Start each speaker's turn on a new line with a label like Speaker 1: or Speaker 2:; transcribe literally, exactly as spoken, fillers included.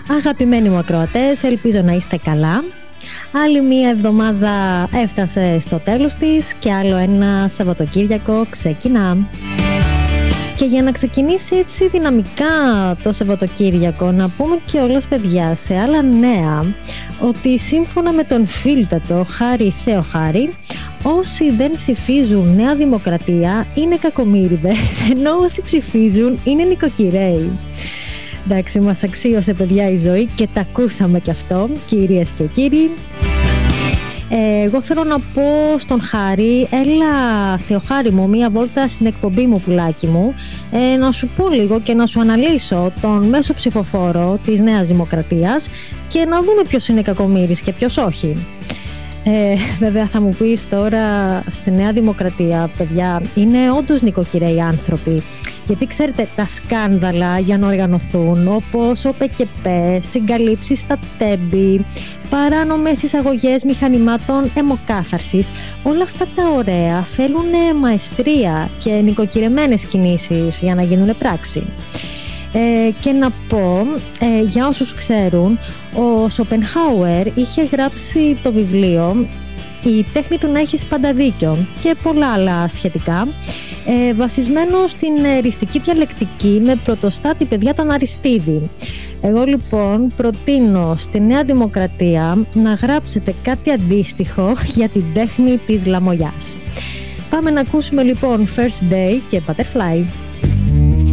Speaker 1: Αγαπημένοι μου ακροατές, ελπίζω να είστε καλά. Άλλη μία εβδομάδα έφτασε στο τέλος της και άλλο ένα Σαββατοκύριακο ξεκινά. Και για να ξεκινήσει έτσι δυναμικά το Σαββατοκύριακο, να πούμε κιόλας, παιδιά, σε άλλα νέα, ότι σύμφωνα με τον φίλτατο Χάρη Θεοχάρη, όσοι δεν ψηφίζουν Νέα Δημοκρατία είναι κακομοίριδες, ενώ όσοι ψηφίζουν είναι νοικοκυρέοι. Εντάξει, μας αξίωσε, παιδιά, η ζωή και τα ακούσαμε κι αυτό, κυρίες και κύριοι. Ε, εγώ θέλω να πω στον Χάρη, έλα Θεοχάρη μου, μία βόλτα στην εκπομπή μου, πουλάκι μου, ε, να σου πω λίγο και να σου αναλύσω τον μέσο ψηφοφόρο της Νέας Δημοκρατίας και να δούμε ποιος είναι κακομοίρης και ποιος όχι. Ε, βέβαια θα μου πεις τώρα, στη Νέα Δημοκρατία, παιδιά, είναι όντως νοικοκυρέοι άνθρωποι. Γιατί ξέρετε, τα σκάνδαλα για να οργανωθούν, όπως ο ΠΚΠ, συγκαλύψεις στα τέμπη, παράνομες εισαγωγές μηχανημάτων αιμοκάθαρσης, όλα αυτά τα ωραία θέλουν μαεστρία και νοικοκυρεμένες κινήσεις για να γίνουν πράξη. Ε, και να πω, ε, για όσους ξέρουν, ο Σοπενχάουερ είχε γράψει το βιβλίο «Η τέχνη του να έχεις πάντα δίκιο» και πολλά άλλα σχετικά, ε, βασισμένο στην εριστική διαλεκτική με πρωτοστάτη, παιδιά, τον Αριστίδη. Εγώ λοιπόν προτείνω στη Νέα Δημοκρατία να γράψετε κάτι αντίστοιχο για την τέχνη της λαμογιάς. Πάμε να ακούσουμε λοιπόν First Day και Butterfly.